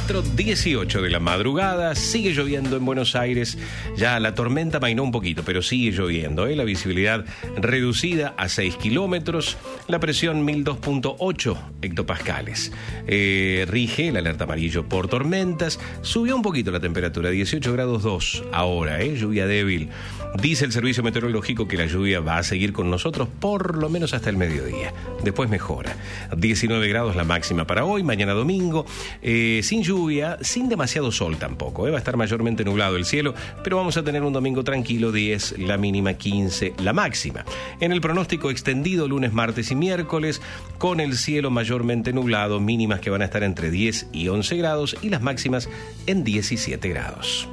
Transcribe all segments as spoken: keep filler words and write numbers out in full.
cuatro dieciocho de la madrugada, sigue lloviendo en Buenos Aires. Ya la tormenta amainó un poquito, pero sigue lloviendo, ¿eh? La visibilidad reducida a seis kilómetros, la presión mil dos punto ocho hectopascales. Eh, rige el alerta amarillo por tormentas. Subió un poquito la temperatura, dieciocho grados dos ahora, ¿eh? Lluvia débil. Dice el servicio meteorológico que la lluvia va a seguir con nosotros por lo menos hasta el mediodía. Después mejora. diecinueve grados la máxima para hoy, mañana domingo. Eh, sin lluvia, sin demasiado sol tampoco. ¿eh? Va a estar mayormente nublado el cielo, pero vamos a tener un domingo tranquilo, diez la mínima, quince la máxima. En el pronóstico extendido, lunes, martes y miércoles, con el cielo mayormente nublado, mínimas que van a estar entre diez y once grados y las máximas en diecisiete grados.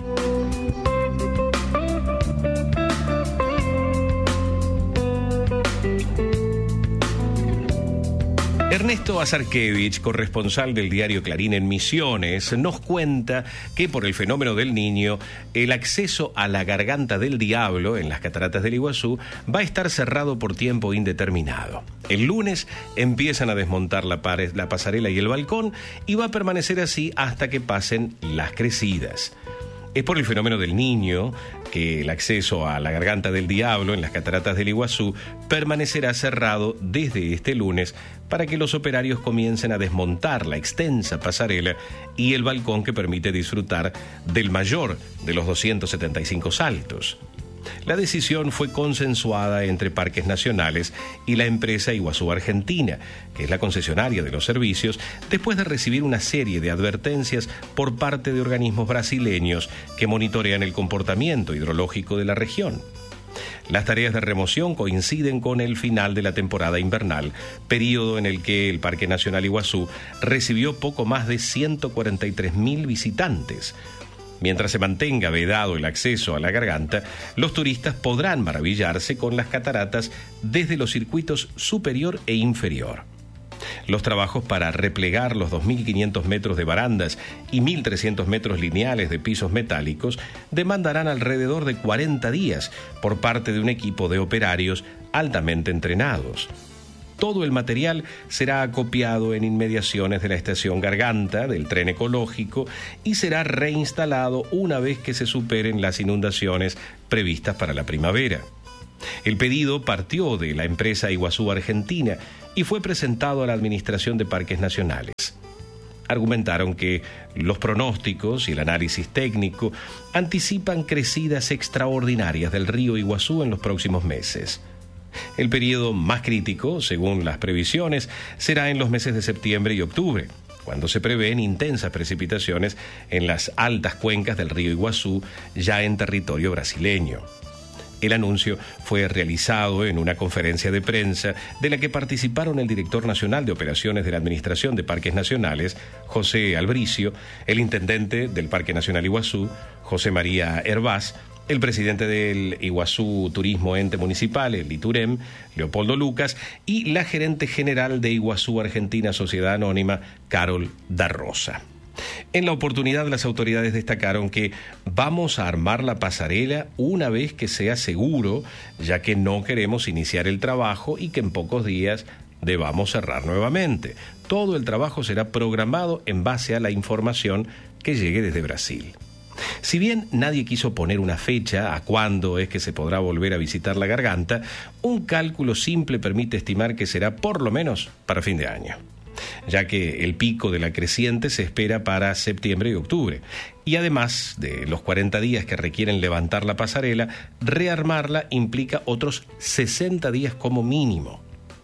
Ernesto Azarkevich, corresponsal del diario Clarín en Misiones, nos cuenta que por el fenómeno del Niño, el acceso a la Garganta del Diablo en las cataratas del Iguazú va a estar cerrado por tiempo indeterminado. El lunes empiezan a desmontar la, pared, la pasarela y el balcón y va a permanecer así hasta que pasen las crecidas. Es por el fenómeno del Niño que el acceso a la Garganta del Diablo en las cataratas del Iguazú permanecerá cerrado desde este lunes para que los operarios comiencen a desmontar la extensa pasarela y el balcón que permite disfrutar del mayor de los doscientos setenta y cinco saltos. La decisión fue consensuada entre Parques Nacionales y la empresa Iguazú Argentina, que es la concesionaria de los servicios, después de recibir una serie de advertencias por parte de organismos brasileños que monitorean el comportamiento hidrológico de la región. Las tareas de remoción coinciden con el final de la temporada invernal, periodo en el que el Parque Nacional Iguazú recibió poco más de ciento cuarenta y tres mil visitantes. Mientras se mantenga vedado el acceso a la garganta, los turistas podrán maravillarse con las cataratas desde los circuitos superior e inferior. Los trabajos para replegar los dos mil quinientos metros de barandas y mil trescientos metros lineales de pisos metálicos demandarán alrededor de cuarenta días por parte de un equipo de operarios altamente entrenados. Todo el material será acopiado en inmediaciones de la estación Garganta del tren ecológico y será reinstalado una vez que se superen las inundaciones previstas para la primavera. El pedido partió de la empresa Iguazú Argentina y fue presentado a la Administración de Parques Nacionales. Argumentaron que los pronósticos y el análisis técnico anticipan crecidas extraordinarias del río Iguazú en los próximos meses. El periodo más crítico, según las previsiones, será en los meses de septiembre y octubre, cuando se prevén intensas precipitaciones en las altas cuencas del río Iguazú, ya en territorio brasileño. El anuncio fue realizado en una conferencia de prensa de la que participaron el director nacional de operaciones de la Administración de Parques Nacionales, José Albricio, el intendente del Parque Nacional Iguazú, José María Hervás, el presidente del Iguazú Turismo Ente Municipal, el ITUREM, Leopoldo Lucas, y la gerente general de Iguazú Argentina Sociedad Anónima, Carol da Rosa. En la oportunidad, las autoridades destacaron que vamos a armar la pasarela una vez que sea seguro, ya que no queremos iniciar el trabajo y que en pocos días debamos cerrar nuevamente. Todo el trabajo será programado en base a la información que llegue desde Brasil. Si bien nadie quiso poner una fecha a cuándo es que se podrá volver a visitar la garganta, un cálculo simple permite estimar que será por lo menos para fin de año, ya que el pico de la creciente se espera para septiembre y octubre. Y además de los cuarenta días que requieren levantar la pasarela, rearmarla implica otros sesenta días como mínimo.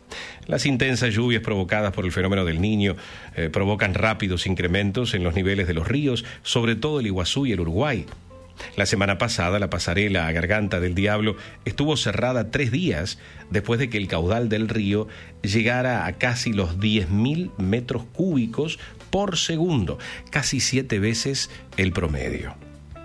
Las intensas lluvias provocadas por el fenómeno del Niño eh, provocan rápidos incrementos en los niveles de los ríos, sobre todo el Iguazú y el Uruguay. La semana pasada, la pasarela a Garganta del Diablo estuvo cerrada tres días después de que el caudal del río llegara a casi los diez mil metros cúbicos por segundo, casi siete veces el promedio.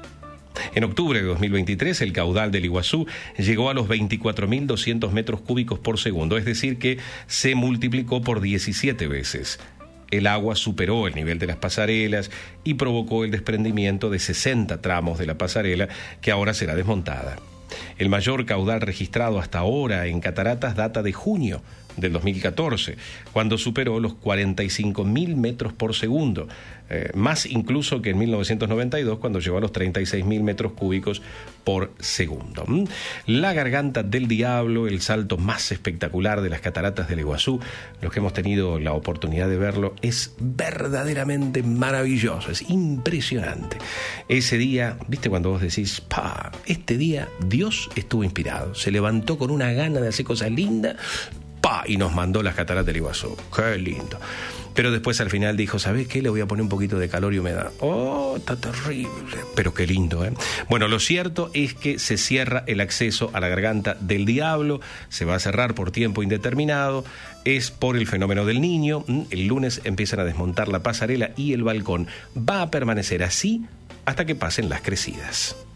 En octubre de dos mil veintitrés, el caudal del Iguazú llegó a los veinticuatro mil doscientos metros cúbicos por segundo, es decir que se multiplicó por diecisiete veces. El agua superó el nivel de las pasarelas y provocó el desprendimiento de sesenta tramos de la pasarela que ahora será desmontada. El mayor caudal registrado hasta ahora en cataratas data de junio del dos mil catorce, cuando superó los cuarenta y cinco mil metros por segundo, eh, más incluso que en mil novecientos noventa y dos, cuando llegó a los treinta y seis mil metros cúbicos por segundo. La Garganta del Diablo, el salto más espectacular de las cataratas del Iguazú, los que hemos tenido la oportunidad de verlo, es verdaderamente maravilloso, es impresionante. Ese día, viste cuando vos decís, pa, este día Dios estuvo inspirado, se levantó con una gana de hacer cosas lindas, pa, y nos mandó las cataratas del Iguazú. Qué lindo. Pero después al final dijo, ¿sabés qué? Le voy a poner un poquito de calor y humedad. Oh, está terrible. Pero qué lindo, ¿eh? Bueno, lo cierto es que se cierra el acceso a la Garganta del Diablo. Se va a cerrar por tiempo indeterminado. Es por el fenómeno del Niño. El lunes empiezan a desmontar la pasarela y el balcón va a permanecer así hasta que pasen las crecidas.